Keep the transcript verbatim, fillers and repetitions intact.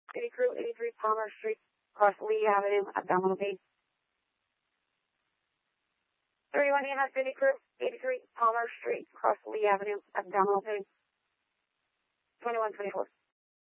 City Crew, eighty-three Palmer Street, across Lee Avenue, abdominal pain. thirty-one E M S City Crew, eighty-three Palmer Street, across Lee Avenue, abdominal pain. twenty-one twenty-four.